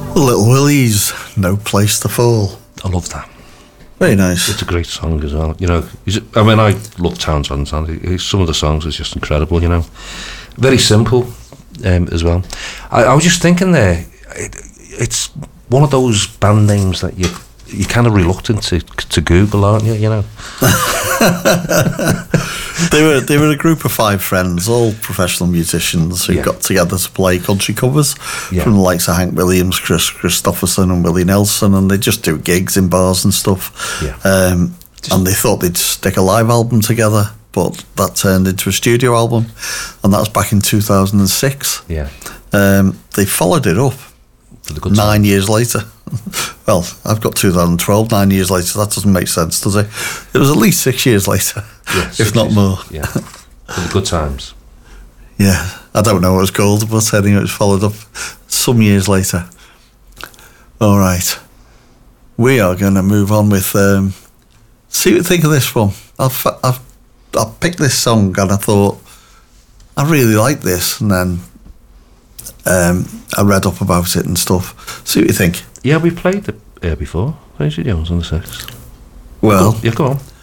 Little Willie's No Place to Fall. I love that. Very nice. It's a great song as well. You know, I love Townsend. Some of the songs are just incredible. You know, very simple as well. I was just thinking there. It's one of those band names that you're kind of reluctant to Google, aren't you? You know. They were a group of 5 friends, all professional musicians who got together to play country covers from the likes of Hank Williams, Chris Christopherson and Willie Nelson, and they just do gigs in bars and stuff. And they thought they'd stick a live album together, but that turned into a studio album, and that was back in 2006. They followed it up 9 years later. Well, I've got 2012, 9 years later. That doesn't make sense, does it? It was at least 6 years later, if not more. Yeah, for the good times. Yeah, I don't know what it was called, but anyway, it was followed up some years later. All right. We are going to move on with... see what you think of this one. I picked this song and I thought, I really like this, and then I read up about it and stuff. See what you think. Yeah, we played it before. Quincy Jones on the Six. Well, go on.